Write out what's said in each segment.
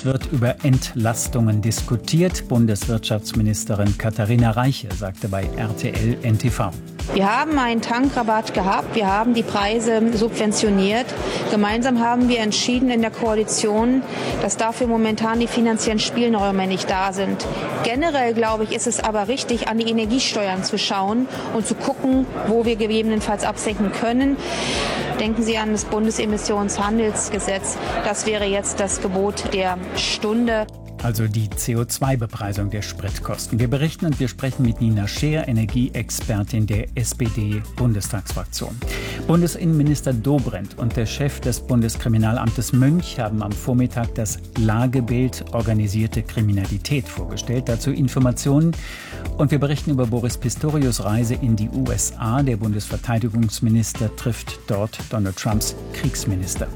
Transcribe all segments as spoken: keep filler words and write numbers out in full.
wird über Entlastungen diskutiert. Bundeswirtschaftsministerin Katharina Reiche sagte bei R T L N T V. Wir haben einen Tankrabatt gehabt, wir haben die Preise subventioniert. Gemeinsam haben wir entschieden in der Koalition, dass dafür momentan die finanziellen Spielräume nicht da sind. Generell, glaube ich, ist es aber richtig, an die Energiesteuern zu schauen und zu gucken, wo wir gegebenenfalls absenken können. Denken Sie an das Bundesemissionshandelsgesetz. Das wäre jetzt das Gebot der Stunde. Also die C O zwei Bepreisung der Spritkosten. Wir berichten und wir sprechen mit Nina Scheer, Energieexpertin der S P D-Bundestagsfraktion. Bundesinnenminister Dobrindt und der Chef des Bundeskriminalamtes Münch haben am Vormittag das Lagebild organisierte Kriminalität vorgestellt. Dazu Informationen. Und wir berichten über Boris Pistorius' Reise in die U S A. Der Bundesverteidigungsminister trifft dort Donald Trumps Kriegsminister.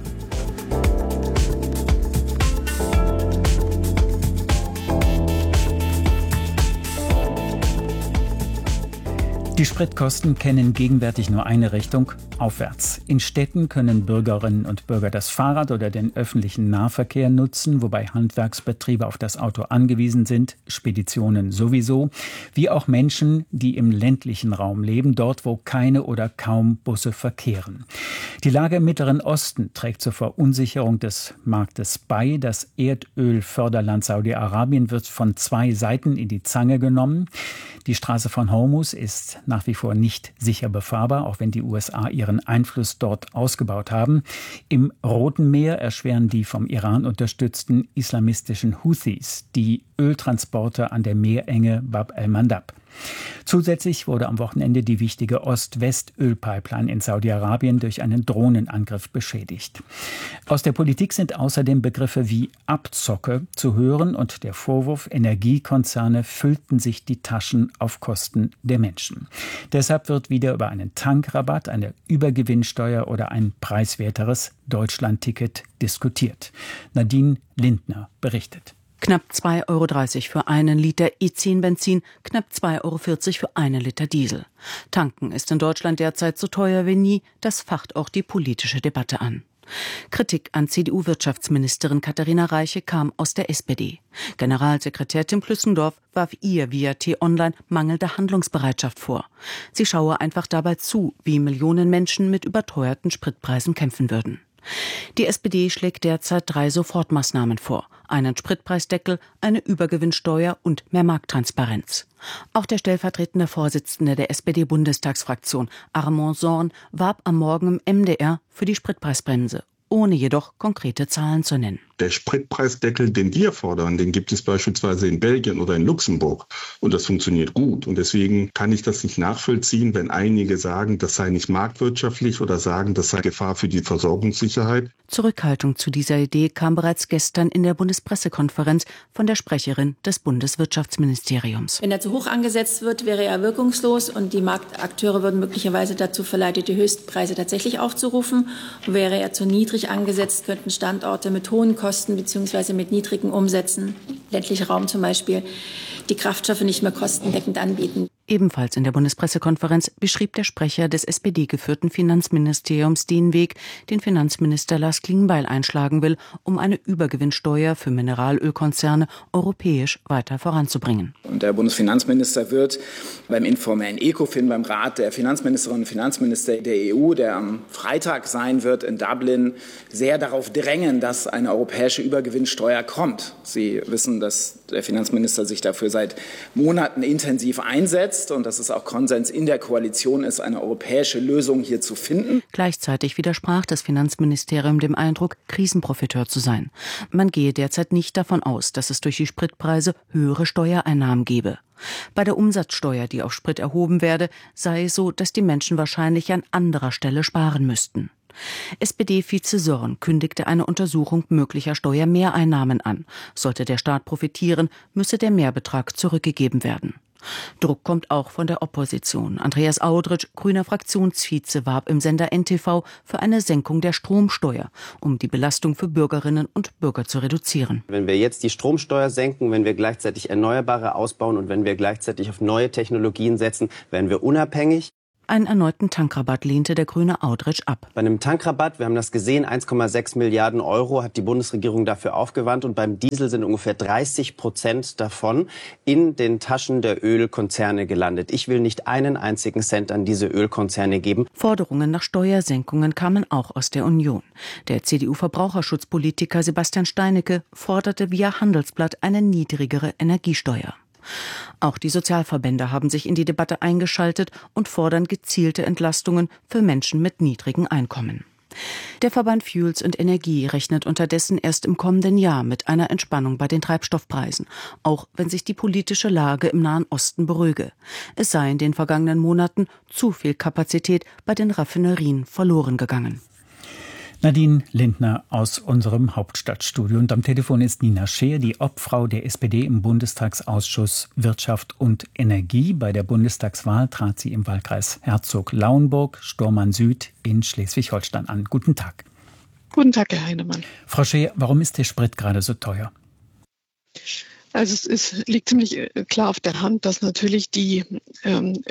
Die Spritkosten kennen gegenwärtig nur eine Richtung, aufwärts. In Städten können Bürgerinnen und Bürger das Fahrrad oder den öffentlichen Nahverkehr nutzen, wobei Handwerksbetriebe auf das Auto angewiesen sind, Speditionen sowieso, wie auch Menschen, die im ländlichen Raum leben, dort wo keine oder kaum Busse verkehren. Die Lage im Mittleren Osten trägt zur Verunsicherung des Marktes bei. Das Erdölförderland Saudi-Arabien wird von zwei Seiten in die Zange genommen. Die Straße von Hormuz ist nach wie vor nicht sicher befahrbar, auch wenn die U S A ihren Einfluss dort ausgebaut haben. Im Roten Meer erschweren die vom Iran unterstützten islamistischen Houthis die Öltransporte an der Meerenge Bab el-Mandab. Zusätzlich wurde am Wochenende die wichtige Ost-West-Ölpipeline in Saudi-Arabien durch einen Drohnenangriff beschädigt. Aus der Politik sind außerdem Begriffe wie Abzocke zu hören und der Vorwurf, Energiekonzerne füllten sich die Taschen auf Kosten der Menschen. Deshalb wird wieder über einen Tankrabatt, eine Übergewinnsteuer oder ein preiswerteres Deutschlandticket diskutiert. Nadine Lindner berichtet. Knapp zwei Euro dreißig für einen Liter E zehn Benzin, knapp zwei Euro vierzig für einen Liter Diesel. Tanken ist in Deutschland derzeit so teuer wie nie, das facht auch die politische Debatte an. Kritik an C D U-Wirtschaftsministerin Katharina Reiche kam aus der S P D. Generalsekretär Tim Plüssendorf warf ihr via T-Online mangelnde Handlungsbereitschaft vor. Sie schaue einfach dabei zu, wie Millionen Menschen mit überteuerten Spritpreisen kämpfen würden. Die S P D schlägt derzeit drei Sofortmaßnahmen vor. Einen Spritpreisdeckel, eine Übergewinnsteuer und mehr Markttransparenz. Auch der stellvertretende Vorsitzende der S P D-Bundestagsfraktion, Armand Sorn, warb am Morgen im M D R für die Spritpreisbremse, ohne jedoch konkrete Zahlen zu nennen. Der Spritpreisdeckel, den wir fordern, den gibt es beispielsweise in Belgien oder in Luxemburg. Und das funktioniert gut. Und deswegen kann ich das nicht nachvollziehen, wenn einige sagen, das sei nicht marktwirtschaftlich oder sagen, das sei Gefahr für die Versorgungssicherheit. Zurückhaltung zu dieser Idee kam bereits gestern in der Bundespressekonferenz von der Sprecherin des Bundeswirtschaftsministeriums. Wenn er zu hoch angesetzt wird, wäre er wirkungslos und die Marktakteure würden möglicherweise dazu verleitet, die Höchstpreise tatsächlich aufzurufen. Und wäre er zu niedrig angesetzt, könnten Standorte mit hohen Kosten bzw. mit niedrigen Umsätzen, ländlicher Raum zum Beispiel, die Kraftstoffe nicht mehr kostendeckend anbieten. Ebenfalls in der Bundespressekonferenz beschrieb der Sprecher des S P D-geführten Finanzministeriums den Weg, den Finanzminister Lars Klingbeil einschlagen will, um eine Übergewinnsteuer für Mineralölkonzerne europäisch weiter voranzubringen. Und der Bundesfinanzminister wird beim informellen ECOFIN, beim Rat der Finanzministerinnen und Finanzminister der E U, der am Freitag sein wird in Dublin, sehr darauf drängen, dass eine europäische Übergewinnsteuer kommt. Sie wissen, dass der Finanzminister sich dafür seit Monaten intensiv einsetzt und dass es auch Konsens in der Koalition ist, eine europäische Lösung hier zu finden. Gleichzeitig widersprach das Finanzministerium dem Eindruck, Krisenprofiteur zu sein. Man gehe derzeit nicht davon aus, dass es durch die Spritpreise höhere Steuereinnahmen gebe. Bei der Umsatzsteuer, die auf Sprit erhoben werde, sei es so, dass die Menschen wahrscheinlich an anderer Stelle sparen müssten. S P D-Vize Sorn kündigte eine Untersuchung möglicher Steuermehreinnahmen an. Sollte der Staat profitieren, müsse der Mehrbetrag zurückgegeben werden. Druck kommt auch von der Opposition. Andreas Audritsch, grüner Fraktionsvize, warb im Sender N T V für eine Senkung der Stromsteuer, um die Belastung für Bürgerinnen und Bürger zu reduzieren. Wenn wir jetzt die Stromsteuer senken, wenn wir gleichzeitig Erneuerbare ausbauen und wenn wir gleichzeitig auf neue Technologien setzen, werden wir unabhängig. Einen erneuten Tankrabatt lehnte der Grüne Audretsch ab. Bei einem Tankrabatt, wir haben das gesehen, eins Komma sechs Milliarden Euro hat die Bundesregierung dafür aufgewandt. Und beim Diesel sind ungefähr dreißig Prozent davon in den Taschen der Ölkonzerne gelandet. Ich will nicht einen einzigen Cent an diese Ölkonzerne geben. Forderungen nach Steuersenkungen kamen auch aus der Union. Der C D U-Verbraucherschutzpolitiker Sebastian Steinecke forderte via Handelsblatt eine niedrigere Energiesteuer. Auch die Sozialverbände haben sich in die Debatte eingeschaltet und fordern gezielte Entlastungen für Menschen mit niedrigen Einkommen. Der Verband Fuels und Energie rechnet unterdessen erst im kommenden Jahr mit einer Entspannung bei den Treibstoffpreisen, auch wenn sich die politische Lage im Nahen Osten beruhige. Es sei in den vergangenen Monaten zu viel Kapazität bei den Raffinerien verloren gegangen. Nadine Lindner aus unserem Hauptstadtstudio. Und am Telefon ist Nina Scheer, die Obfrau der S P D im Bundestagsausschuss Wirtschaft und Energie. Bei der Bundestagswahl trat sie im Wahlkreis Herzog-Lauenburg, Stormarn Süd in Schleswig-Holstein an. Guten Tag. Guten Tag, Herr Heinemann. Frau Scheer, warum ist der Sprit gerade so teuer? Also es ist, liegt ziemlich klar auf der Hand, dass natürlich die ähm,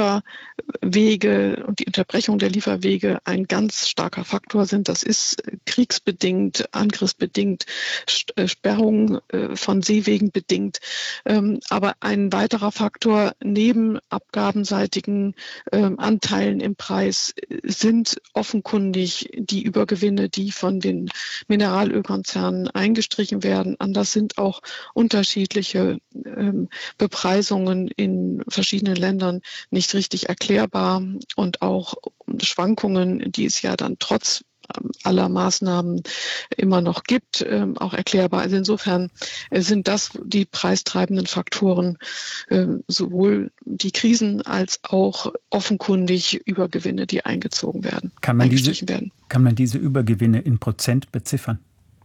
Lieferwege und die Unterbrechung der Lieferwege ein ganz starker Faktor sind. Das ist kriegsbedingt, angriffsbedingt, Sperrung äh, von Seewegen bedingt. Ähm, aber ein weiterer Faktor neben abgabenseitigen ähm, Anteilen im Preis sind offenkundig die Übergewinne, die von den Mineralölkonzernen eingestrichen werden. Anders sind auch Unterschiede unterschiedliche ähm, Bepreisungen in verschiedenen Ländern nicht richtig erklärbar und auch Schwankungen, die es ja dann trotz ähm, aller Maßnahmen immer noch gibt, ähm, auch erklärbar. Also insofern äh, sind das die preistreibenden Faktoren, äh, sowohl die Krisen als auch offenkundig Übergewinne, die eingezogen werden, kann man eingestrichen diese, werden. Kann man diese Übergewinne in Prozent beziffern?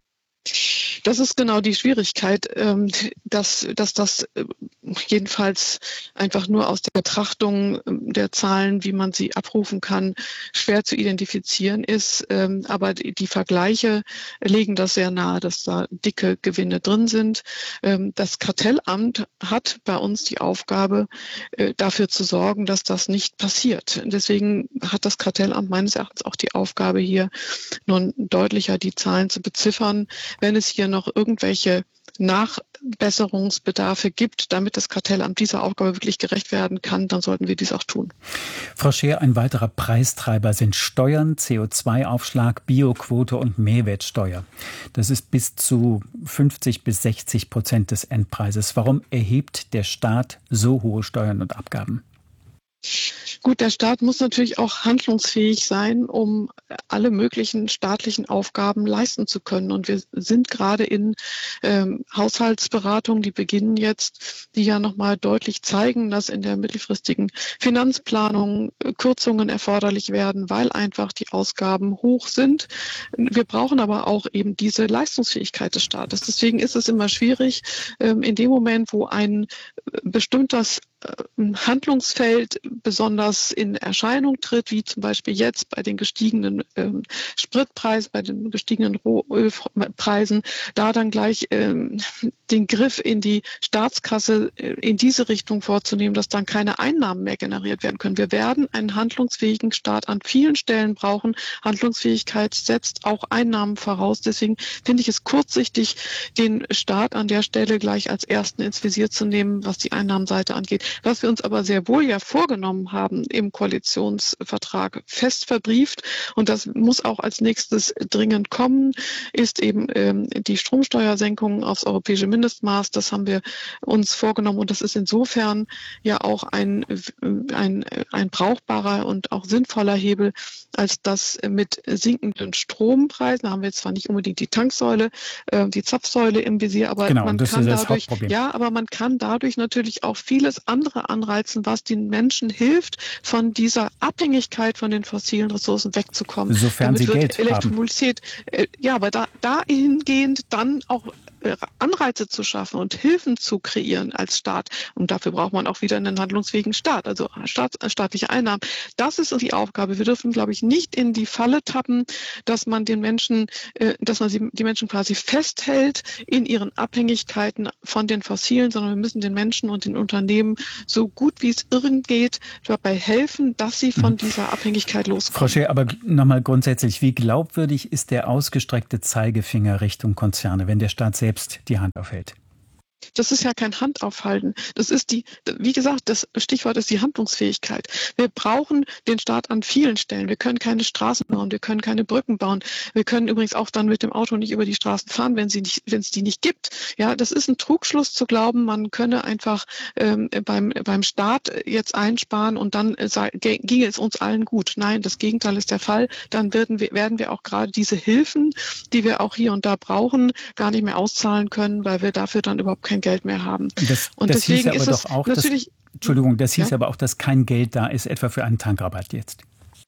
Das ist genau die Schwierigkeit, dass, dass das jedenfalls einfach nur aus der Betrachtung der Zahlen, wie man sie abrufen kann, schwer zu identifizieren ist. Aber die Vergleiche legen das sehr nahe, dass da dicke Gewinne drin sind. Das Kartellamt hat bei uns die Aufgabe, dafür zu sorgen, dass das nicht passiert. Deswegen hat das Kartellamt meines Erachtens auch die Aufgabe, hier nun deutlicher die Zahlen zu beziffern. Wenn es hier noch irgendwelche Nachbesserungsbedarfe gibt, damit das Kartellamt dieser Aufgabe wirklich gerecht werden kann, dann sollten wir dies auch tun. Frau Scheer, ein weiterer Preistreiber sind Steuern, C O zwei Aufschlag, Bioquote und Mehrwertsteuer. Das ist bis zu fünfzig bis sechzig Prozent des Endpreises. Warum erhebt der Staat so hohe Steuern und Abgaben? Gut, der Staat muss natürlich auch handlungsfähig sein, um alle möglichen staatlichen Aufgaben leisten zu können. Und wir sind gerade in ähm, Haushaltsberatungen, die beginnen jetzt, die ja nochmal deutlich zeigen, dass in der mittelfristigen Finanzplanung äh, Kürzungen erforderlich werden, weil einfach die Ausgaben hoch sind. Wir brauchen aber auch eben diese Leistungsfähigkeit des Staates. Deswegen ist es immer schwierig, ähm, in dem Moment, wo ein äh, bestimmtes Handlungsfeld besonders in Erscheinung tritt, wie zum Beispiel jetzt bei den gestiegenen ähm, Spritpreisen, bei den gestiegenen Rohölpreisen, da dann gleich ähm, den Griff in die Staatskasse äh, in diese Richtung vorzunehmen, dass dann keine Einnahmen mehr generiert werden können. Wir werden einen handlungsfähigen Staat an vielen Stellen brauchen. Handlungsfähigkeit setzt auch Einnahmen voraus. Deswegen finde ich es kurzsichtig, den Staat an der Stelle gleich als Ersten ins Visier zu nehmen, was die Einnahmenseite angeht. Was wir uns aber sehr wohl ja vorgenommen haben, im Koalitionsvertrag fest verbrieft, und das muss auch als nächstes dringend kommen, ist eben ähm, die Stromsteuersenkung aufs europäische Mindestmaß. Das haben wir uns vorgenommen, und das ist insofern ja auch ein, ein, ein brauchbarer und auch sinnvoller Hebel, als dass mit sinkenden Strompreisen, da haben wir jetzt zwar nicht unbedingt die Tanksäule, äh, die Zapfsäule im Visier, aber genau, man das kann ist das dadurch, Hauptproblem. ja, aber man kann dadurch natürlich auch vieles andere anreizen, was den Menschen hilft, von dieser Abhängigkeit von den fossilen Ressourcen wegzukommen. Sofern Damit sie wird Geld Elektromobilität, haben. Äh, ja, aber da, dahingehend dann auch Anreize zu schaffen und Hilfen zu kreieren als Staat. Und dafür braucht man auch wieder einen handlungsfähigen Staat, also Staat, staatliche Einnahmen. Das ist die Aufgabe. Wir dürfen, glaube ich, nicht in die Falle tappen, dass man den Menschen, äh, dass man sie, die Menschen quasi festhält in ihren Abhängigkeiten von den Fossilen, sondern wir müssen den Menschen und den Unternehmen so gut wie es irgend geht dabei helfen, dass sie von dieser Abhängigkeit loskommen. Frau Scheer, aber nochmal grundsätzlich, wie glaubwürdig ist der ausgestreckte Zeigefinger Richtung Konzerne, wenn der Staat selbst die Hand aufhält? Das ist ja kein Handaufhalten. Das ist die, wie gesagt, das Stichwort ist die Handlungsfähigkeit. Wir brauchen den Staat an vielen Stellen. Wir können keine Straßen bauen, wir können keine Brücken bauen. Wir können übrigens auch dann mit dem Auto nicht über die Straßen fahren, wenn sie nicht, wenn es die nicht gibt. Ja, das ist ein Trugschluss zu glauben, man könne einfach ähm, beim beim Staat jetzt einsparen und dann äh, ginge es uns allen gut. Nein, das Gegenteil ist der Fall. Dann werden wir werden wir auch gerade diese Hilfen, die wir auch hier und da brauchen, gar nicht mehr auszahlen können, weil wir dafür dann überhaupt kein Geld mehr haben. Das, und das deswegen hieß aber ist doch auch, es natürlich. Dass, Entschuldigung, das hieß ja? aber auch, dass kein Geld da ist, etwa für einen Tankrabatt jetzt.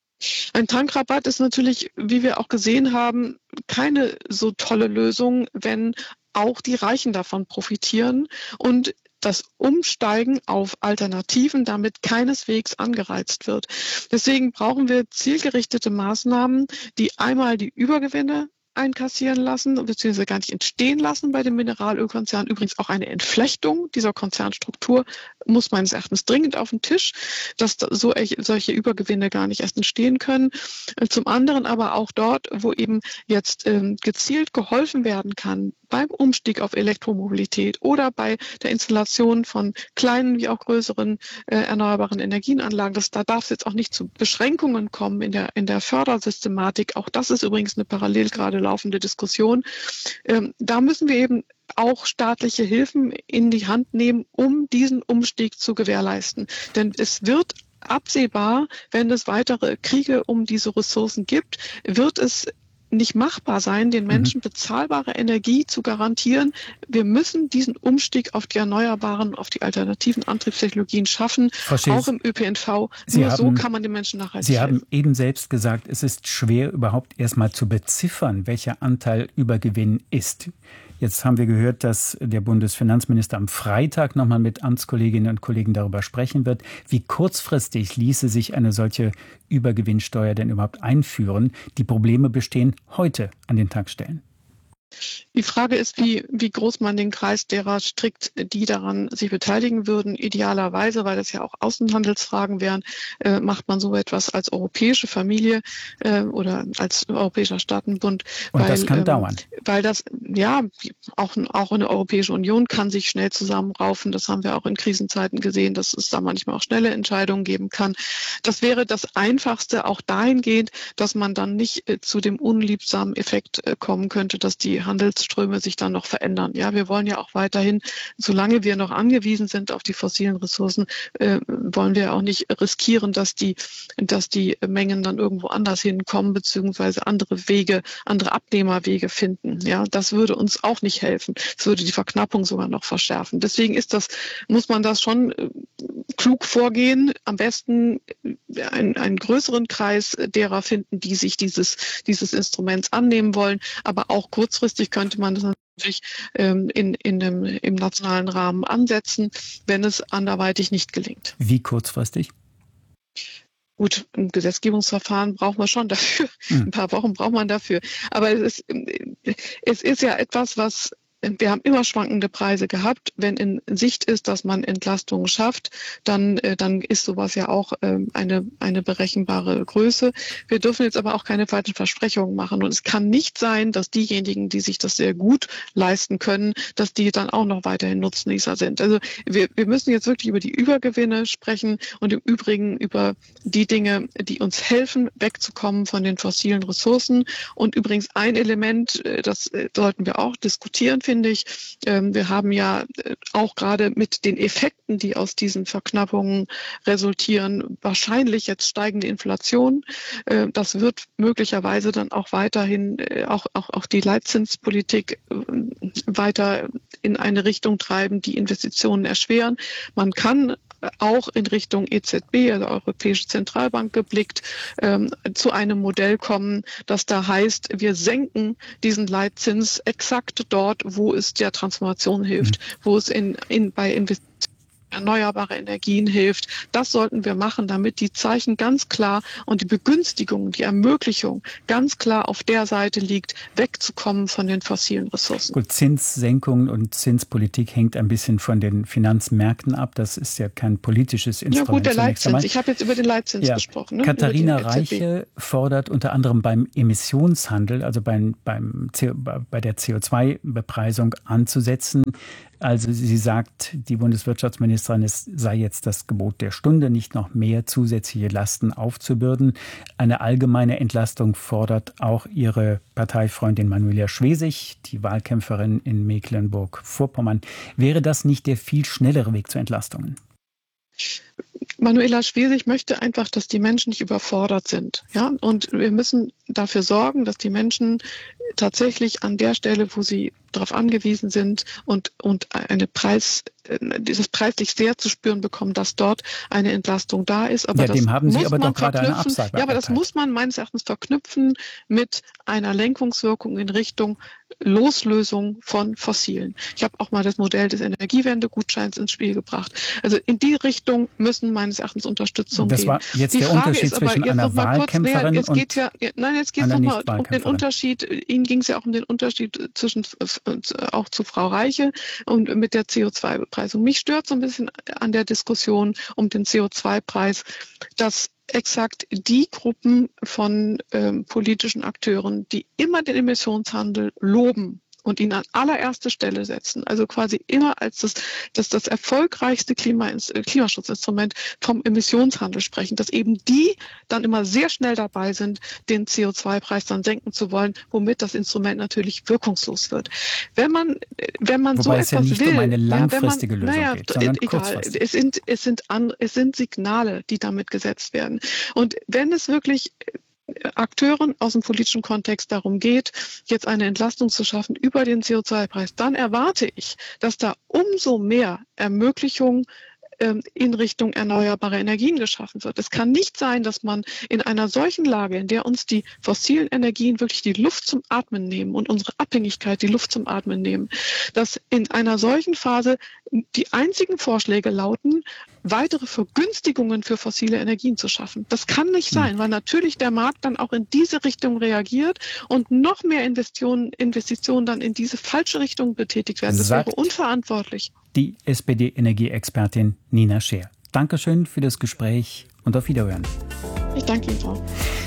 Ein Tankrabatt ist natürlich, wie wir auch gesehen haben, keine so tolle Lösung, wenn auch die Reichen davon profitieren und das Umsteigen auf Alternativen damit keineswegs angereizt wird. Deswegen brauchen wir zielgerichtete Maßnahmen, die einmal die Übergewinne einkassieren lassen, beziehungsweise gar nicht entstehen lassen bei den Mineralölkonzernen. Übrigens auch eine Entflechtung dieser Konzernstruktur muss meines Erachtens dringend auf den Tisch, dass so solche Übergewinne gar nicht erst entstehen können. Zum anderen aber auch dort, wo eben jetzt ähm, gezielt geholfen werden kann beim Umstieg auf Elektromobilität oder bei der Installation von kleinen wie auch größeren äh, erneuerbaren Energienanlagen. Das, da darf es jetzt auch nicht zu Beschränkungen kommen in der, in der Fördersystematik. Auch das ist übrigens eine parallel gerade laufende Diskussion. Ähm, da müssen wir eben auch staatliche Hilfen in die Hand nehmen, um diesen Umstieg zu gewährleisten. Denn es wird absehbar, wenn es weitere Kriege um diese Ressourcen gibt, wird es nicht machbar sein, den Menschen bezahlbare Energie zu garantieren. Wir müssen diesen Umstieg auf die erneuerbaren, auf die alternativen Antriebstechnologien schaffen, auch im Ö P N V. Sie Nur haben, so kann man den Menschen nachhaltig Sie helfen. haben eben selbst gesagt, es ist schwer, überhaupt erstmal zu beziffern, welcher Anteil Übergewinn ist. Jetzt haben wir gehört, dass der Bundesfinanzminister am Freitag nochmal mit Amtskolleginnen und Kollegen darüber sprechen wird. Wie kurzfristig ließe sich eine solche Übergewinnsteuer denn überhaupt einführen? Die Probleme bestehen heute an den Tankstellen. Die Frage ist, wie, wie groß man den Kreis derer strickt, die daran sich beteiligen würden. Idealerweise, weil das ja auch Außenhandelsfragen wären, äh, macht man so etwas als europäische Familie äh, oder als europäischer Staatenbund. Und weil, das kann ähm, dauern. Weil das, ja, auch, auch eine Europäische Union kann sich schnell zusammenraufen. Das haben wir auch in Krisenzeiten gesehen, dass es da manchmal auch schnelle Entscheidungen geben kann. Das wäre das Einfachste, auch dahingehend, dass man dann nicht äh, zu dem unliebsamen Effekt äh, kommen könnte, dass die Handelsströme sich dann noch verändern. Ja, wir wollen ja auch weiterhin, solange wir noch angewiesen sind auf die fossilen Ressourcen, äh, wollen wir auch nicht riskieren, dass die, dass die Mengen dann irgendwo anders hinkommen, beziehungsweise andere Wege, andere Abnehmerwege finden. Ja, das würde uns auch nicht helfen. Das würde die Verknappung sogar noch verschärfen. Deswegen ist das, muss man das schon äh, klug vorgehen. Am besten einen, einen größeren Kreis derer finden, die sich dieses, dieses Instruments annehmen wollen, aber auch kurzfristig könnte man das natürlich ähm, in, in dem, im nationalen Rahmen ansetzen, wenn es anderweitig nicht gelingt. Wie kurzfristig? Gut, ein Gesetzgebungsverfahren braucht man schon dafür. Hm. Ein paar Wochen braucht man dafür. Aber es ist, es ist ja etwas, was wir haben immer schwankende Preise gehabt. Wenn in Sicht ist, dass man Entlastungen schafft, dann, äh, dann ist sowas ja auch äh, eine, eine berechenbare Größe. Wir dürfen jetzt aber auch keine falschen Versprechungen machen. Und es kann nicht sein, dass diejenigen, die sich das sehr gut leisten können, dass die dann auch noch weiterhin Nutznießer sind. Also wir, wir müssen jetzt wirklich über die Übergewinne sprechen und im Übrigen über die Dinge, die uns helfen, wegzukommen von den fossilen Ressourcen. Und übrigens ein Element, das sollten wir auch diskutieren, finde ich. Wir haben ja auch gerade mit den Effekten, die aus diesen Verknappungen resultieren, wahrscheinlich jetzt steigende Inflation. Das wird möglicherweise dann auch weiterhin auch, auch, auch die Leitzinspolitik weiter in eine Richtung treiben, die Investitionen erschweren. Man kann auch in Richtung E Z B, also Europäische Zentralbank geblickt, ähm, zu einem Modell kommen, das da heißt, wir senken diesen Leitzins exakt dort, wo es der Transformation hilft, mhm. wo es in, in, bei Investitionen erneuerbare Energien hilft. Das sollten wir machen, damit die Zeichen ganz klar und die Begünstigung, die Ermöglichung ganz klar auf der Seite liegt, wegzukommen von den fossilen Ressourcen. Gut, Zinssenkungen und Zinspolitik hängt ein bisschen von den Finanzmärkten ab. Das ist ja kein politisches Instrument. Ja gut, der Leitzins. Ich habe jetzt über den Leitzins ja. gesprochen. Ne? Katharina Reiche fordert unter anderem beim Emissionshandel, also beim, beim C O, bei der C O zwei Bepreisung anzusetzen. Also sie sagt, die Bundeswirtschaftsministerin, es sei jetzt das Gebot der Stunde, nicht noch mehr zusätzliche Lasten aufzubürden. Eine allgemeine Entlastung fordert auch ihre Parteifreundin Manuela Schwesig, die Wahlkämpferin in Mecklenburg-Vorpommern. Wäre das nicht der viel schnellere Weg zu Entlastungen? Manuela Schwesig möchte einfach, dass die Menschen nicht überfordert sind. Ja? Und wir müssen dafür sorgen, dass die Menschen tatsächlich an der Stelle, wo sie darauf angewiesen sind und, und eine Preis, dieses preislich sehr zu spüren bekommen, dass dort eine Entlastung da ist. Aber ja, dem das haben Sie muss aber man doch gerade eine verknüpfen. Absage Ja, aber das erteilt. muss man meines Erachtens verknüpfen mit einer Lenkungswirkung in Richtung Loslösung von Fossilen. Ich habe auch mal das Modell des Energiewendegutscheins ins Spiel gebracht. Also in die Richtung müssen meines Erachtens Unterstützung das gehen. Das war jetzt die der Frage Unterschied ist aber, zwischen einer Wahlkämpferin jetzt und geht ja, nein, jetzt geht es einer nochmal um den Unterschied. Ihnen ging es ja auch um den Unterschied zwischen auch zu Frau Reiche und mit der C O zwei Bepreisung. Mich stört so ein bisschen an der Diskussion um den C O zwei Preis, dass exakt die Gruppen von ähm, politischen Akteuren, die immer den Emissionshandel loben und ihn an allererste Stelle setzen, also quasi immer als das, das, das erfolgreichste Klima, Klimaschutzinstrument vom Emissionshandel sprechen, dass eben die dann immer sehr schnell dabei sind, den C O zwei Preis dann senken zu wollen, womit das Instrument natürlich wirkungslos wird. Wenn man, wenn man Wobei so es ja etwas nicht will, um eine langfristige ja, wenn man, Lösung naja, geht, sondern egal, kurzfristig. es sind, es sind an, es sind Signale, die damit gesetzt werden. Und wenn es wirklich Akteuren aus dem politischen Kontext darum geht, jetzt eine Entlastung zu schaffen über den C O zwei Preis, dann erwarte ich, dass da umso mehr Ermöglichung in Richtung erneuerbare Energien geschaffen wird. Es kann nicht sein, dass man in einer solchen Lage, in der uns die fossilen Energien wirklich die Luft zum Atmen nehmen und unsere Abhängigkeit die Luft zum Atmen nehmen, dass in einer solchen Phase die einzigen Vorschläge lauten, weitere Vergünstigungen für fossile Energien zu schaffen. Das kann nicht sein, weil natürlich der Markt dann auch in diese Richtung reagiert und noch mehr Investitionen, Investitionen dann in diese falsche Richtung betätigt werden. Das Sagt wäre unverantwortlich. Die S P D-Energieexpertin Nina Scheer. Dankeschön für das Gespräch und auf Wiederhören. Ich danke Ihnen, Frau.